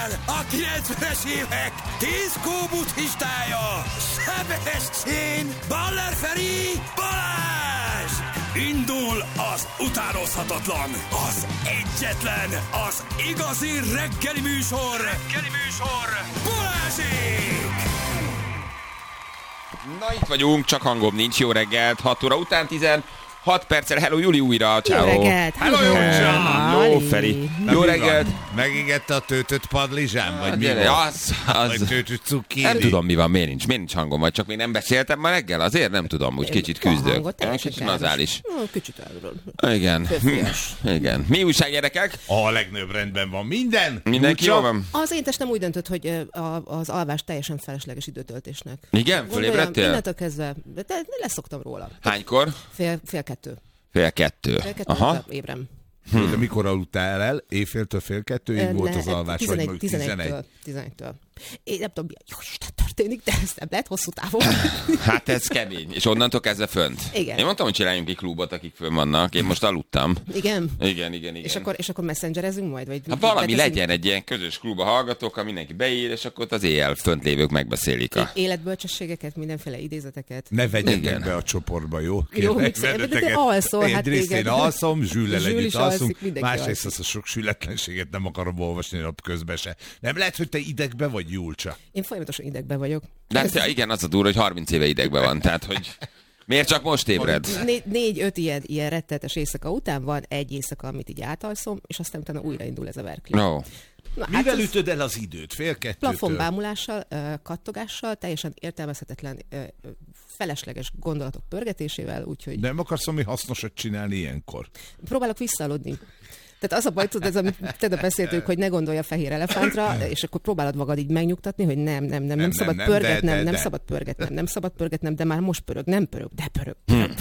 A 90-es évek diszkó buddhistája, Sebestyén, Baller Feri, Balázs! Indul az utánozhatatlan, az egyetlen, az igazi reggeli műsor, Balázsék! Na itt vagyunk, csak hangom nincs, jó reggelt, 6 óra után 6 perccel, hello Juli újra, ciao. Jó reggelt! Hello Juli! Jó Feri! Jó reggelt! Megégette a töltött padlizsám, vagy mi Gyere, volt? az. Vagy töltött cukkini? Nem tudom mi van, miért nincs hangom, vagy csak még nem beszéltem ma reggel, azért nem tudom, úgy kicsit küzdök. Kicsit nazális. Kicsit elről. Igen. Igen. Mi újság, gyerekek? A legnagyobb rendben van minden. Mindenki Lucsa? jól van? Az én testem úgy döntött, hogy az alvás teljesen felesleges időtöltésnek. Igen? Fölébredtél? Innentől kezdve, de leszoktam róla. Hánykor? Fél 2. Fél kettő. Aha. Ébrem. De mikor aludtál el? Éjféltől 1:30 volt az alvás, vagy mondjuk 11? 11-től. Én nem tudom, mi a Jóisten történik, de ez nem lehet hosszú távon. Hát ez kemény. És onnantól kezdve fönt. Igen. Én mondtam, hogy csináljunk egy klubot, akik fönn vannak. Én most aludtam. Igen? Igen. És akkor messengerezünk majd? Vagy hát valami legyen egy ilyen közös klub a hallgatókkal, mindenki beír, és akkor az éjjel fönt lévők megbeszélik életbölcsességeket, mindenféle idézeteket. Ne vegyetek be a csoportba, jó? Jó, de alszol, hát egyrészt igen. én alszom, Zsüllel Zsül együtt is alszunk, alszik, másrészt azt a sok sületlenséget nem akarom olvasni nap közben se. Nem lehet, hogy te idegbe vagy, Julcsa? Én folyamatosan idegben vagyok. De igen, az a durva, hogy 30 éve idegben van, tehát hogy miért csak most ébred? 4-5 ilyen rettenetes éjszaka után van egy éjszaka, amit így átalszom, és aztán utána újraindul ez a verkli. No. Mivel ütöd el az időt? 1:30-től? Plafonbámulással, kattogással, teljesen értelmezhetetlen, felesleges gondolatok pörgetésével, úgyhogy... Nem akarsz valami hasznosat csinálni ilyenkor? Próbálok visszaaludni. Tehát az a baj, tudod, ez amit tegnap beszéltünk, hogy ne gondolj a fehér elefántra, és akkor próbálod magad így megnyugtatni, hogy nem szabad pörgetnem, nem szabad pörgetnem, de már most pörög, nem pörög, de pörög.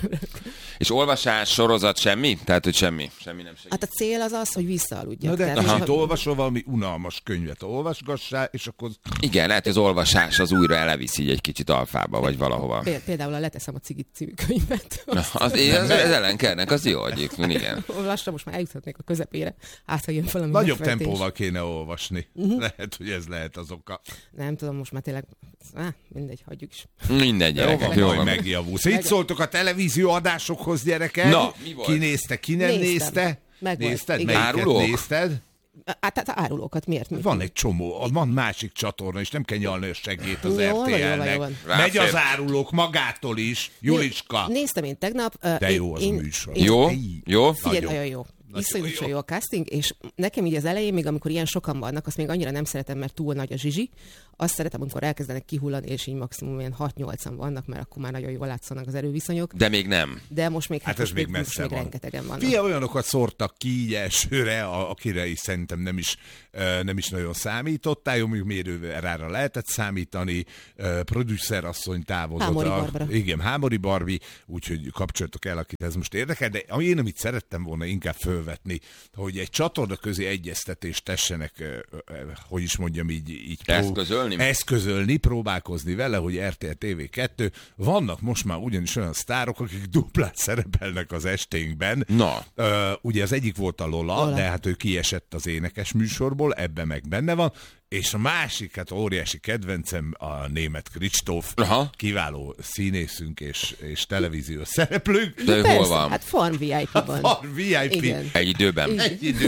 És olvasás, sorozat, semmi? Tehát, hogy semmi nem segít. Hát a cél az, hogy visszaaludjak. Na de ha olvasol valami unalmas könyvet, olvasgassál, és akkor... Igen, lehet, hogy az olvasás az újra elvisz így egy kicsit alfába, vagy valahova. Például a Leteszem a cigit című könyvet. Az ellenkernek, az jó, hogy igen. Lassan most már eljuthatnék a közepére. Hát, ha jön valami nagyobb megfejtés. tempóval kéne olvasni. Lehet, hogy ez lehet az oka. Nem tudom, most már tényleg... mindegy, hagyjuk is. Mindegy, gyerekek, jó van. Megjavulsz. Itt szóltok a televízió adásokhoz, gyerekek. Na, mi volt? Ki nézte, ki nem nézte? Nézted? Melyiket Árulók? nézted? Hát árulókat miért? Van egy csomó, van másik csatorna, és nem kell nyalni a segét az Jó van, RTL-nek. Megy az árulók magától is. Juliska. Néztem én tegnap. De jó az a műsor. Jó? Figyelj, nagyon jó. Iszonyatosan jó a casting, és nekem így az elején, még amikor ilyen sokan vannak, azt még annyira nem szeretem, mert túl nagy a zsizsi. Azt szeretem, amikor elkezdenek kihullani, és így maximum ilyen 6-8-an vannak, mert akkor már nagyon jól látszanak az erőviszonyok. De még nem. De most még, hát ez még messze még van. rengetegen vannak. Fia, olyanokat szórtak ki így elsőre, akire is szerintem nem is nagyon számítottál, jó, mondjuk mérőrára lehetett számítani, producerasszony távozott. Hámori Barbara. Igen, Hámori Barbi, úgyhogy kapcsoljatok el, akit ez most érdekel, de én amit szerettem volna inkább fölvetni, hogy egy csatorna közé egyeztetést tessenek, hogy is mondjam így eszközölni, próbálkozni vele, hogy RTL TV2, vannak most már ugyanis olyan sztárok, akik duplát szerepelnek az esténkben. Na. Ugye az egyik volt a Lola, de hát ő kiesett az énekes műsorból, ebben meg benne van, és a másik, hát óriási kedvencem a német Kristóf, kiváló színészünk és televíziós szereplőnk. De persze, hol van? Hát Farm VIP-ban. Farm VIP. Igen. Egy időben.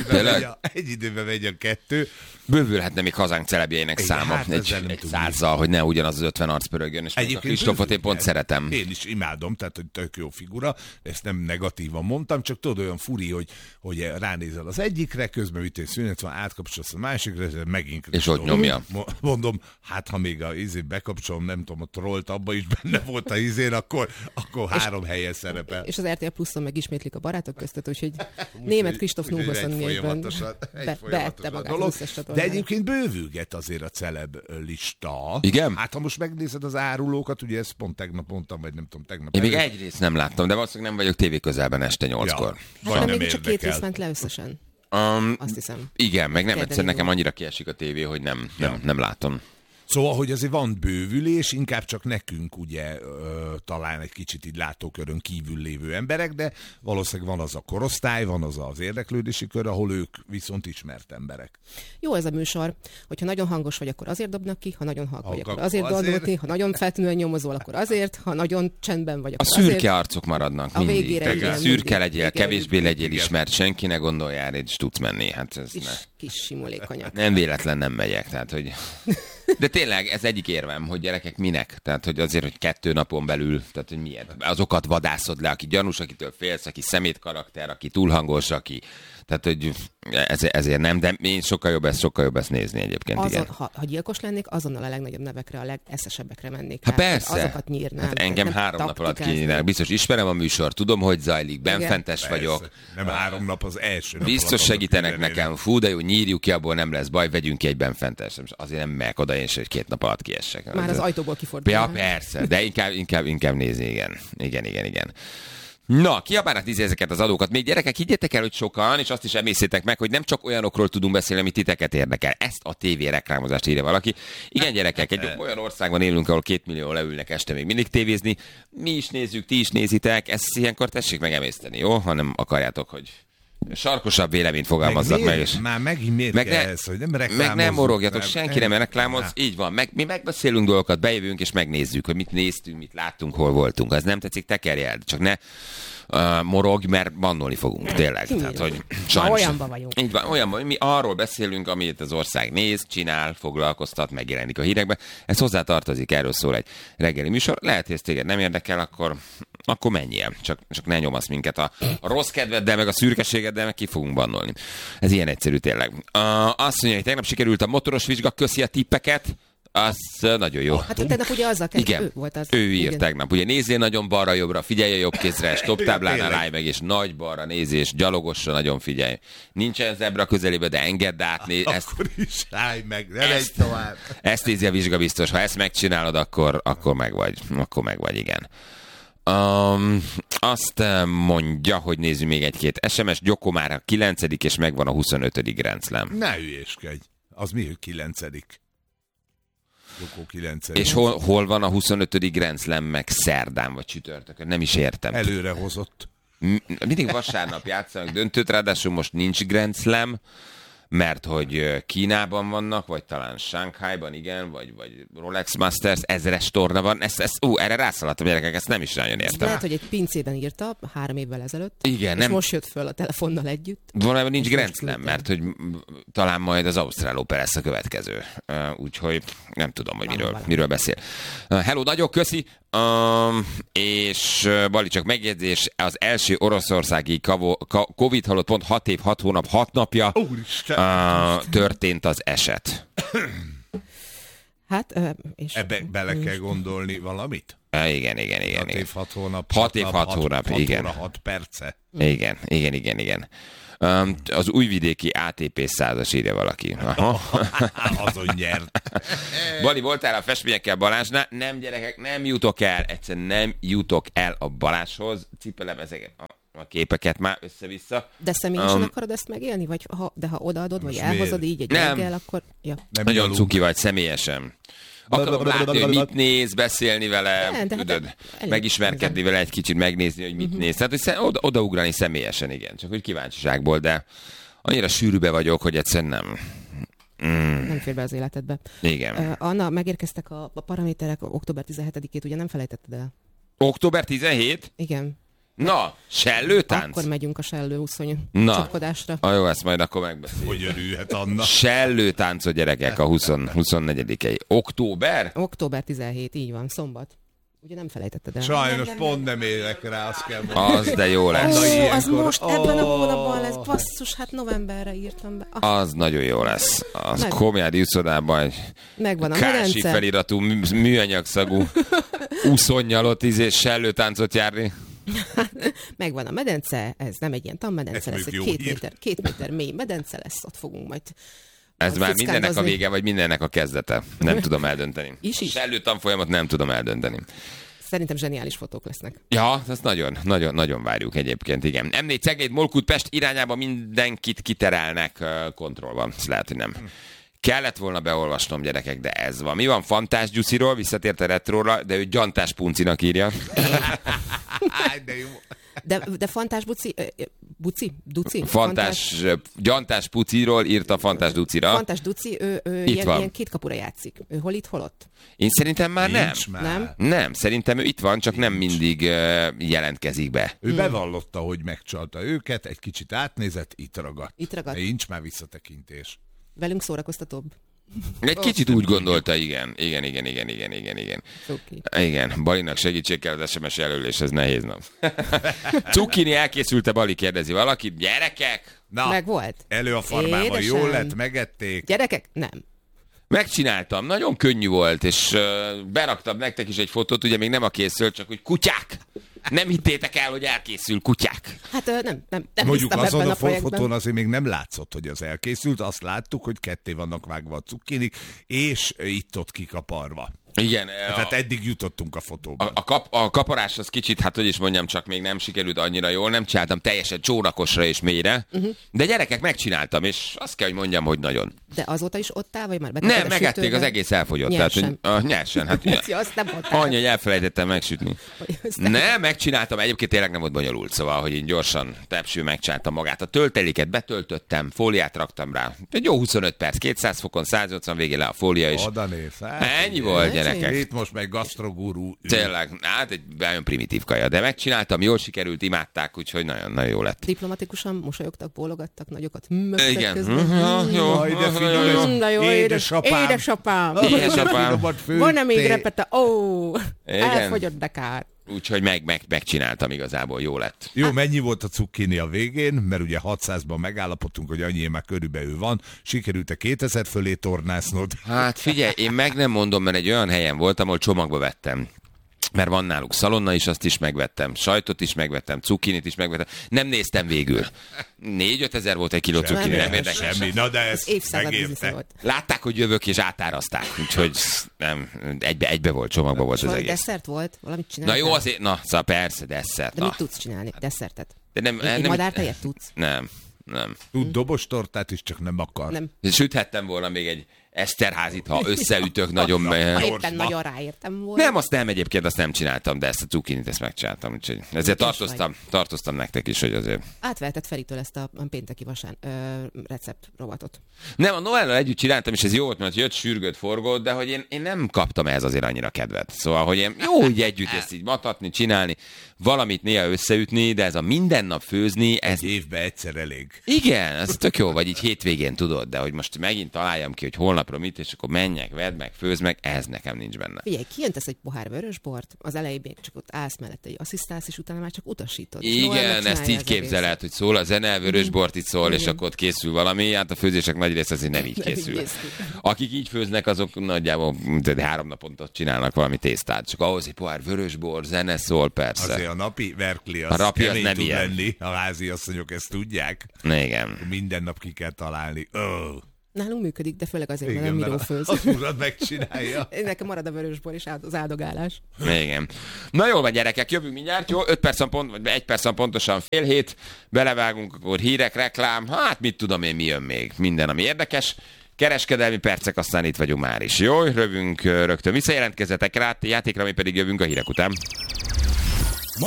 Egy időben megy a kettő. Bővülhetne még hazánk celebjeinek száma hát egy 100-zal, hogy ne ugyanaz az 50 arc pörögjön, és a Kristófot én pont szeretem. Én is imádom, tehát hogy tök jó figura, ezt nem negatívan mondtam, csak tudod, olyan furi, hogy ránézel az egyikre, közben ütén szünet van, átkapcsolsz a másikra, megint Kristóf. És ott nyomja. Mondom, hát ha még a bekapcsolom, nem tudom, a trollt abba is benne volt a akkor 3 helyen szerepel. És az RTL Pluszon meg ismétlik a barátok között, úgyhogy német Kristóf 024-ben beette magát az összes csatornára. De egyébként bővülget azért a celeb lista. Igen? Hát ha most megnézed az árulókat, ugye ezt pont tegnap mondtam, vagy nem tudom, tegnap. Én még egy részt nem láttam, de valószínűleg nem vagyok tévé közelben este 8-kor. Hát nem még csak 2 rész ment le összesen. Azt hiszem. Igen, meg nem egyszer nekem annyira kiesik a tévé, hogy nem látom. Szóval, hogy azért van bővülés, inkább csak nekünk ugye talán egy kicsit így látókörön kívül lévő emberek, de valószínűleg van az a korosztály, van az érdeklődési kör, ahol ők viszont ismert emberek. Jó ez a műsor, hogyha nagyon hangos vagy, akkor azért dobnak ki, ha nagyon halk vagy, akkor azért dobnak ki, ha nagyon feltűnően nyomozol, akkor azért, ha nagyon csendben vagy, akkor azért. A szürke arcok maradnak a mindig. Végére, igen, szürke legyél, kevésbé legyél ismert, senki ne gondoljál, és tudsz menni. Hát ez kis simulékonyak. Nem véletlen nem megyek, tehát hogy... De tényleg ez egyik érvem, hogy gyerekek minek? Tehát, hogy azért, hogy 2 napon belül, tehát, hogy miért? Azokat vadászod le, aki gyanús, akitől félsz, aki szemét karakter, aki túlhangos, aki... Tehát, hogy ezért nem, de én sokkal jobb ezt nézni egyébként. Igen. Ha gyilkos lennék, azonnal a legnagyobb nevekre, a legeszesebbre mennék. Hát persze. Azokat nyírnám. Hát engem 3 nap alatt kinyírnák. Biztos ismerem a műsor, tudom, hogy zajlik, benfentes vagyok. Nem 3 nap, az első nap. Biztos segítenek nekem. Fú, de jó, nyírjuk ki, abból nem lesz baj, vegyünk ki egy benfentes. Azért nem megyek oda, én is 2 nap alatt kiessek. Már az ajtóból kifordul. Ja, persze, de inkább nézni, igen. Na, kiabálnak ezeket az adókat. Még gyerekek, higgyetek el, hogy sokan, és azt is emészétek meg, hogy nem csak olyanokról tudunk beszélni, ami titeket érdekel. Ezt a TV reklámozást írja valaki. Igen, gyerekek, egy olyan országban élünk, ahol 2 millió leülnek este még mindig tévézni. Mi is nézzük, ti is nézitek. Ezt ilyenkor tessék megemészteni, jó? Ha nem akarjátok, hogy sarkosabb véleményt fogalmazzak meg. És már megint miért ez, hogy nem reklámozzuk? Meg nem morogjatok, senki nem reklámoz. Így van, mi megbeszélünk dolgokat, bejövünk és megnézzük, hogy mit néztünk, mit láttunk, hol voltunk. Az nem tetszik, tekerjeld, csak ne morogj, mert bannolni fogunk, tényleg. Tehát, hogy sajnos. Olyanban vagyunk. Így van, olyanban, mi arról beszélünk, amit az ország néz, csinál, foglalkoztat, megjelenik a hírekbe. Ez hozzátartozik, erről szól egy reggeli műsor. Lehet, hogy ez téged nem érdekel, akkor menjél. Csak ne nyomasz minket a rossz kedveddel, meg a szürkeségeddel, meg ki fogunk bannolni. Ez ilyen egyszerű tényleg. Azt mondja, hogy tegnap sikerült a motoros vizsga, köszi a tippeket. Az nagyon jó. Hát tegnap ugye azzal kezdve, igen, ő volt az. Ő írt tegnap. Ugye nézzél nagyon balra-jobbra, figyelj a jobb kézre, stop táblánál állj meg, és nagy balra nézés, gyalogosra nagyon figyelj. Nincsen zebra közelébe, de engedd át. Akkor is állj meg, ne legy tovább. Ezt nézi a vizsga biztos. Ha ezt megcsinálod, akkor megvagy. Akkor megvagy, igen. Azt mondja, hogy nézzük még egy-két SMS. Gyoko már a 9. és megvan a 25. Grand Slam. Ne hülyéskedj. Az mi, hogy 9. Gyoko 9. És hol van a 25. Grand Slam meg szerdán vagy csütörtökön? Nem is értem. Előre hozott. Mindig vasárnap játszanak döntőt, ráadásul most nincs Grand Slam, mert hogy Kínában vannak, vagy talán Shanghaiban, igen, vagy Rolex Masters, 1000-es torna van. Erre rászaladtam, gyerekek, ezt nem is nagyon értem. Lehet, hogy egy pincében írta 3 évvel ezelőtt, igen, és nem... most jött föl a telefonnal együtt. Valójában nincs Grand Slam, mert hogy talán majd az Ausztrál Open lesz a következő. Úgyhogy nem tudom, hogy miről beszél. Hello, nagyon köszi! És Bali, csak megjegyzés, az első oroszországi Covid halott pont 6 év, 6 hónap, 6 napja történt az eset. Hát, és... Ebbe bele kell gondolni valamit? Igen. 6 év, 6 hónap. 6 év, 6 hónap, igen. 6 perce. Igen. Az újvidéki ATP 100-as írja valaki. Aha. Azon nyert. Bali, voltál a festményekkel Balázsnál? Nem, gyerekek, nem jutok el. Egyszerűen nem jutok el a Balázshoz. Cipelem ezeket a képeket már össze-vissza. De személyesen akarod ezt megélni? Vagy ha odaadod, vagy elhozod így egy reggel, akkor... Ja. Nagyon cuki vagy személyesen. Akarom látni, hogy mit néz, beszélni vele, tudod, megismerkedni vele egy kicsit, megnézni, hogy mit néz. Tehát, hogy odaugrani személyesen, igen. Csak hogy kíváncsiságból, de annyira sűrűbe vagyok, hogy egyszerűen nem. Nem fér be az életedbe. Igen. Anna, megérkeztek a paraméterek október 17-ét, ugye nem felejtetted el? Október 17? Igen. Na, sellőtánc? Akkor megyünk a sellőúszony csapkodásra. Jó, ezt majd akkor megbeszéljük. Hogy örülhet Anna? Sellőtáncot, gyerekek, a 24-i. Október? Október 17, így van, szombat. Ugye nem felejtetted el. Sajnos pont nem érek rá, azt kell mondani. Az de jó lesz. Az most ebben a hónapban lesz. Basszus, hát novemberre írtam be. Az nagyon jó lesz. Az Komjádi úszodában megvan a kási medence. feliratú, műanyagszagú úszonnyalott sellőtáncot járni. Megvan a medence, ez nem egy ilyen tanmedence lesz, egy 2 méter mély medence lesz, ott fogunk majd. Ez már mindennek a vége, vagy mindennek a kezdete. Nem tudom eldönteni. Is. Sellőtanfolyamat nem tudom eldönteni. Szerintem zseniális fotók lesznek. Ja, ezt nagyon várjuk egyébként, igen. M4 Cegléd, Molkút, Pest irányába mindenkit kiterelnek kontrollban. Ez lehet, hogy nem Kellett volna beolvasnom, gyerekek, de ez van. Mi van Fantás Gyusziról, visszatért a retróra, de ő Gyantás Puncinak írja. De jó. De Fantás Duci? Gyantás Puciról írt a Fantás Ducira. Fantás Duci, ő ilyen két kapura játszik. Ő hol itt, hol ott? Én szerintem már nem. Nem, szerintem ő itt van, csak nem mindig jelentkezik be. Ő bevallotta, hogy megcsalta őket, egy kicsit átnézett, itt ragadt. Nincs már visszatekintés. Velünk szórakoztatóbb. Egy kicsit úgy gondolta, igen. Igen, Balinak segítség kell az SMS jelölés, ez nehéz nap. Cukkini elkészült-e, Bali, kérdezi valaki. Gyerekek! Na, meg volt. Elő a farmában, jól lett, megették. Gyerekek? Nem. Megcsináltam, nagyon könnyű volt, és beraktam nektek is egy fotót, ugye még nem a készült, csak hogy kutyák! Nem hittétek el, hogy elkészül, kutyák. Hát nem mondjuk azon a fotón azért még nem látszott, hogy az elkészült, azt láttuk, hogy ketté vannak vágva a cukkinik, és itt-ott kikaparva. Igen. Tehát eddig jutottunk a fotóban. A kaparás az kicsit, hát hogy is mondjam, csak még nem sikerült annyira jól, nem csináltam teljesen csónakosra és mélyre, de gyerekek, megcsináltam, és azt kell, hogy mondjam, hogy nagyon. De azóta is ott áll, vagy már nem, megették, az egész elfogyott. Nyersen. Tehát, hogy nyersen. Hát, annyi, hogy elfelejtettem megsütni. Nem, megcsináltam, egyébként tényleg nem volt bonyolult, szóval, hogy én gyorsan tepsül megcsináltam magát. A tölteléket betöltöttem, fóliát raktam rá. Egy jó 25 perc, 200 fokon, 180 végén le a fólia, és ennyi volt, gyerekek. Itt most meg gasztrogurú. Tényleg, hát egy nagyon primitív kaja, de megcsináltam, jól sikerült, imádták, úgyhogy nagyon jó lett. Diplomatikusan mosolyogtak, bólogattak, nagyokat mögtek igen. közben. Jó, édesapám. Van-e még repete? Elfogyott de kár. Úgyhogy megcsináltam igazából, jó lett. Jó, mennyi volt a cukkini a végén? Mert ugye 600-ban megállapodtunk, hogy annyi már körülbelül van. Sikerült-e 2000 fölé tornásznod? Hát figyelj, én meg nem mondom, mert egy olyan helyen voltam, ahol csomagba vettem. Mert van náluk szalonna is, azt is megvettem, sajtot is megvettem, cukkinit is megvettem. Nem néztem végül. 4-5 ezer volt egy kiló cukkini, nem érdekel. Semmi, na de ez megérte. Látták, hogy jövök, és átáraszták. Úgyhogy nem, egybe volt, csomagba volt az egész. Desszert volt? Valamit csináltál? Na jó, azért, szóval persze, desszert. De mit tudsz csinálni? Desszertet? De nem, madártejet tudsz? Nem. Tud dobostortát is, csak nem akar. Nem. Süthettem volna még egy Eszterházit, ha összeütök nagyon... Éppen nagyon ráértem volna. Nem, azt nem, egyébként azt nem csináltam, de ezt a cukkinit ezt megcsináltam. Úgyhogy ezért tartoztam nektek is, hogy azért... Átvehetett Feritől ezt a pénteki vasán recept rovatot. Nem, a Noellal együtt csináltam, és ez jó volt, mert jött, sürgött, forgott, de hogy én nem kaptam ehhez azért annyira kedvet. Szóval, hogy én jó, hogy együtt ezt így matatni, csinálni, valamit néha összeütni, de ez a minden nap főzni, ez... Egy évben egyszer elég. Igen, ez tök jó, vagy így hétvégén tudod, de hogy most megint találjam ki, hogy holnapra mit, és akkor menjek, vedd meg, főzd meg, ez nekem nincs benne. Figyelj, kijöntesz egy pohár vörösbort, az elején még csak ott állsz mellette, egy asszisztálsz, és utána már csak utasítod. Igen, ezt így képzeled, hogy szól a zene, vörösbort itt szól, és akkor ott készül valami, hát a főzések nagy része azért nem így készül. Akik így főznek, azok nagyjából 3 naponta csinálnak valami tésztát, csak ahhoz egy pohár vörösbor, zene szól, persze. Azért a napi verkli az kemény nem tud ilyen. lenni, a házi asszonyok ezt tudják. Igen. Minden nap ki kell találni. Nálunk működik, de főleg azért, mert nem Miró főz. Az urad megcsinálja. Nekem marad a vörösbor és az áldogálás. Igen. Na jól van, gyerekek, jövünk mindjárt, jó? 1 percen pontosan 6:30, belevágunk, akkor hírek, reklám, hát mit tudom én, mi jön még. Minden, ami érdekes. Kereskedelmi percek, aztán itt vagyunk már is. Jó, rövünk rögtön visszajelentkezzetek rá, játékra, mi pedig jövünk a hírek után.